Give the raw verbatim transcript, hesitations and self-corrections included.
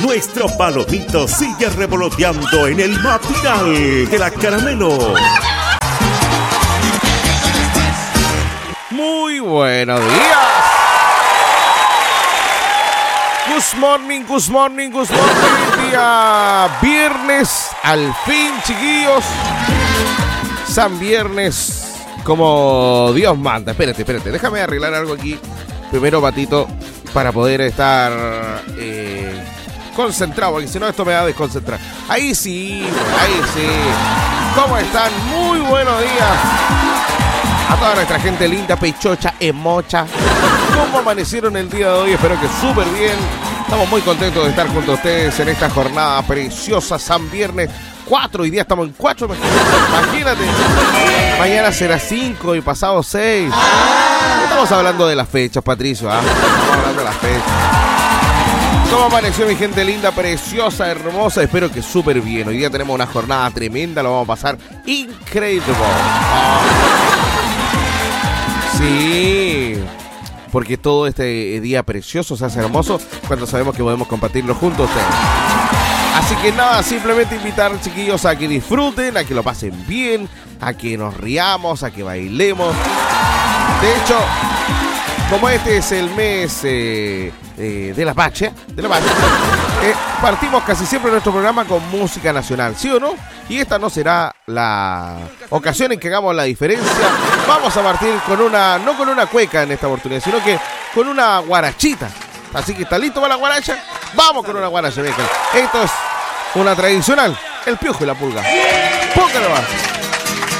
nuestro palomito sigue revoloteando en el matinal de la Caramelo. Muy buenos días. Good morning, good morning, good morning. Día viernes, al fin, chiquillos. San Viernes, como Dios manda. Espérate, espérate, déjame arreglar algo aquí. Primero, Patito, para poder estar eh, concentrado, porque si no esto me va a desconcentrar. Ahí sí, ahí sí. ¿Cómo están? Muy buenos días a toda nuestra gente linda, pechocha, emocha. ¿Cómo amanecieron el día de hoy? Espero que súper bien. Estamos muy contentos de estar junto a ustedes en esta jornada preciosa, San Viernes cuatro. Hoy día estamos en cuatro, imagínate. Mañana será cinco y pasado seis. Estamos hablando de las fechas, Patricio, ¿ah? Estamos hablando de las fechas. ¿Cómo amaneció mi gente linda, preciosa, hermosa? Espero que súper bien. Hoy día tenemos una jornada tremenda, lo vamos a pasar increíble. Sí, porque todo este día precioso se hace hermoso cuando sabemos que podemos compartirlo junto a ustedes. Así que nada, simplemente invitar, chiquillos, a que disfruten, a que lo pasen bien, a que nos riamos, a que bailemos. De hecho, como este es el mes eh, eh, de la Pacha, de la Pacha, eh, partimos casi siempre nuestro programa con música nacional, ¿sí o no? Y esta no será la ocasión en que hagamos la diferencia. Vamos a partir con una, no con una cueca en esta oportunidad, sino que con una guarachita. Así que, ¿está listo para la guaracha? Vamos con una guaracha, vieja. Esto es una tradicional, el Piojo y la Pulga. Póngalo más.